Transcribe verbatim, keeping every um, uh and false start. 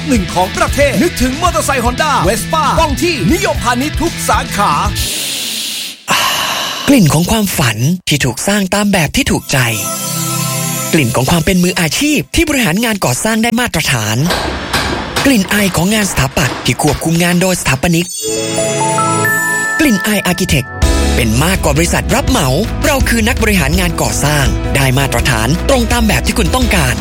หนึ่งของประเทศนึกถึงมอเตอร์ไซค์ฮอนด้าเวสป้าป้องที่นิยมพาณิชย์ทุกสาขากลิ่นของความฝันที่ถูกสร้างตามแบบที่ถูกใจกลิ่นของความเป็นมืออาชีพที่บริหารงานก่อสร้างได้มาตรฐานกลิ่นอายของงานสถาปัตย์ที่ควบคุมงานโดยสถาปนิกกลิ่นอายอาร์คิเทคเป็นมากกว่าบริษัทรับเหมาเราคือนักบริหารงานก่อสร้างได้มาตรฐานตรงตามแบบที่คุณต้องการ